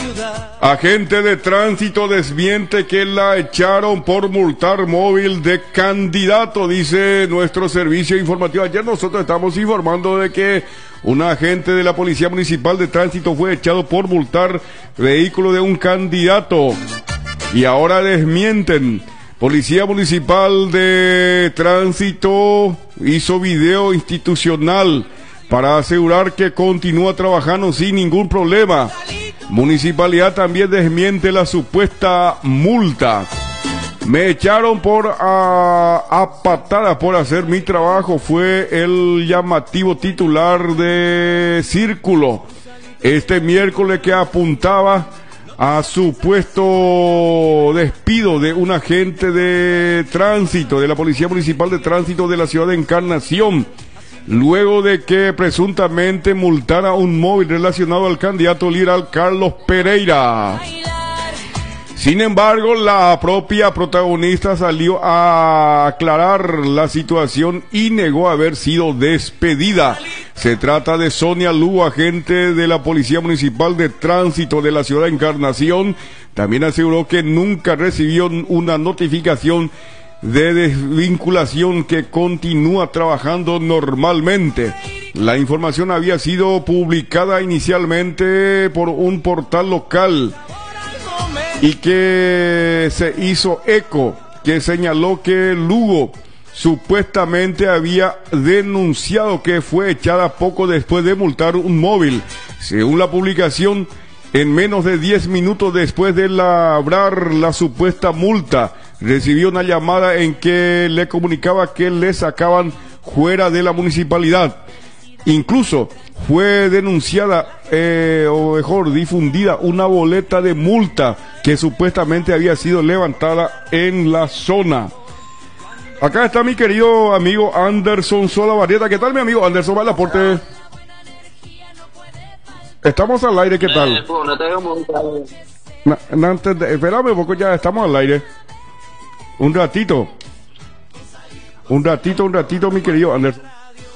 Agente de tránsito desmiente que la echaron por multar móvil de candidato, dice nuestro servicio informativo. Ayer nosotros estamos informando de que un agente de la Policía Municipal de Tránsito fue echado por multar vehículo de un candidato. Y ahora desmienten. Policía Municipal de Tránsito hizo video institucional para asegurar que continúa trabajando sin ningún problema. Municipalidad también desmiente la supuesta multa. Me echaron a patadas por hacer mi trabajo, fue el llamativo titular de Círculo este miércoles, que apuntaba a supuesto despido de un agente de tránsito de la Policía Municipal de Tránsito de la ciudad de Encarnación, luego de que presuntamente multara un móvil relacionado al candidato liberal Carlos Pereira. Sin embargo, la propia protagonista salió a aclarar la situación y negó haber sido despedida. Se trata de Sonia Lugo, agente de la Policía Municipal de Tránsito de la ciudad de Encarnación. También aseguró que nunca recibió una notificación de desvinculación, que continúa trabajando normalmente. La información había sido publicada inicialmente por un portal local y que se hizo eco, que señaló que Lugo supuestamente había denunciado que fue echada poco después de multar un móvil. Según la publicación, en menos de 10 minutos después de labrar la supuesta multa, recibió una llamada en que le comunicaba que le sacaban fuera de la municipalidad. Incluso fue denunciada, o mejor, difundida una boleta de multa que supuestamente había sido levantada en la zona. Acá está mi querido amigo Anderson Solabarrieta. ¿Qué tal, mi amigo Anderson? ¿Va el aporte? Estamos al aire, ¿qué tal? Espérame un poco, ya estamos al aire. Un ratito, mi querido Anderson.